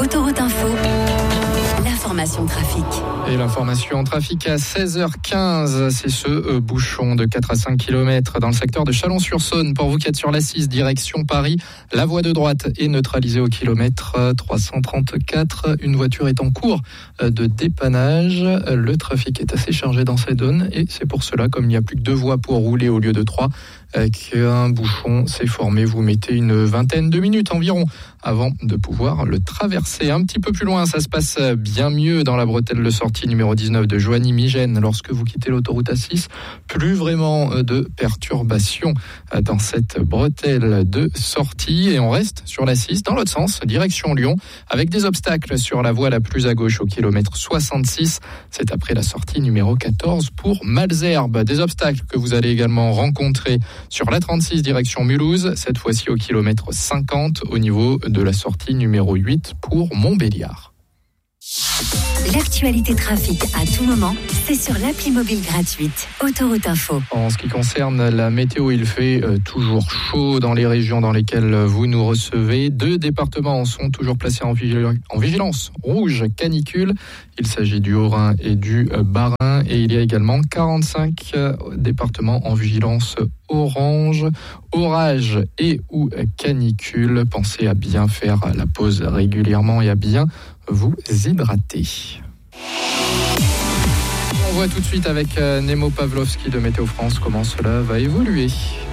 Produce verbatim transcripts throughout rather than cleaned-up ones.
Autoroute Info, l'information trafic. Et l'information en trafic à seize heures quinze, c'est ce euh, bouchon de quatre à cinq kilomètres dans le secteur de Chalon-sur-Saône. Pour vous qui êtes sur l'A six, direction Paris, la voie de droite est neutralisée au kilomètre trois cent trente-quatre. Une voiture est en cours de dépannage. Le trafic est assez chargé dans cette zone et c'est pour cela, comme il n'y a plus que deux voies pour rouler au lieu de trois, qu'un bouchon s'est formé. Vous mettez une vingtaine de minutes environ avant de pouvoir le traverser. Un petit peu plus loin, ça se passe bien mieux dans la bretelle de sortie numéro dix-neuf de Joigny-Migène. Lorsque vous quittez l'autoroute A six, plus vraiment de perturbations dans cette bretelle de sortie. Et on reste sur l'A six dans l'autre sens, direction Lyon, avec des obstacles sur la voie la plus à gauche au kilomètre soixante-six. C'est après la sortie numéro quatorze pour Malesherbes. Des obstacles que vous allez également rencontrer sur l'A trente-six direction Mulhouse, cette fois-ci au kilomètre cinquante au niveau de la sortie numéro huit pour Montbéliard. L'actualité trafic à tout moment, c'est sur l'appli mobile gratuite Autoroute Info. En ce qui concerne la météo, il fait euh, toujours chaud dans les régions dans lesquelles vous nous recevez. Deux départements sont toujours placés en, vigil- en vigilance rouge canicule. Il s'agit du Haut-Rhin et du euh, Bas-Rhin. Et il y a également quarante-cinq euh, départements en vigilance orange, orage et ou canicule. Pensez à bien faire la pause régulièrement et à bien vous hydrater. On voit tout de suite avec Nemo Pavlovski de Météo France comment cela va évoluer.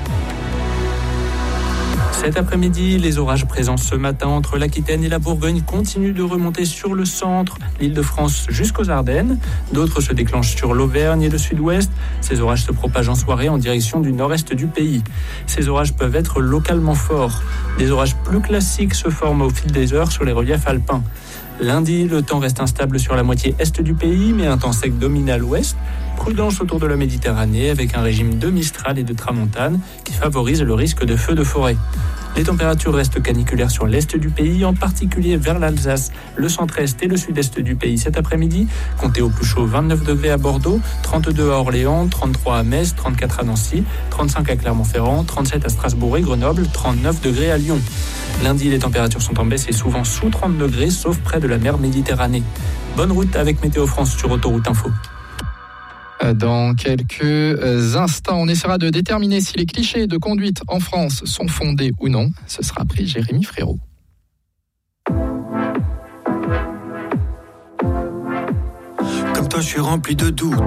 Cet après-midi, les orages présents ce matin entre l'Aquitaine et la Bourgogne continuent de remonter sur le centre, l'Île-de-France jusqu'aux Ardennes. D'autres se déclenchent sur l'Auvergne et le sud-ouest. Ces orages se propagent en soirée en direction du nord-est du pays. Ces orages peuvent être localement forts. Des orages plus classiques se forment au fil des heures sur les reliefs alpins. Lundi, le temps reste instable sur la moitié est du pays, mais un temps sec domine à l'ouest. Prudence autour de la Méditerranée avec un régime de Mistral et de Tramontane qui favorise le risque de feux de forêt. Les températures restent caniculaires sur l'est du pays, en particulier vers l'Alsace, le centre-est et le sud-est du pays cet après-midi. Comptez au plus chaud vingt-neuf degrés à Bordeaux, trente-deux à Orléans, trente-trois à Metz, trente-quatre à Nancy, trente-cinq à Clermont-Ferrand, trente-sept à Strasbourg et Grenoble, trente-neuf degrés à Lyon. Lundi, les températures sont en baisse et souvent sous trente degrés, sauf près de la mer Méditerranée. Bonne route avec Météo France sur Autoroute Info. Dans quelques instants, on essaiera de déterminer si les clichés de conduite en France sont fondés ou non. Ce sera après Jérémy Frérot. Comme toi, je suis rempli de doutes.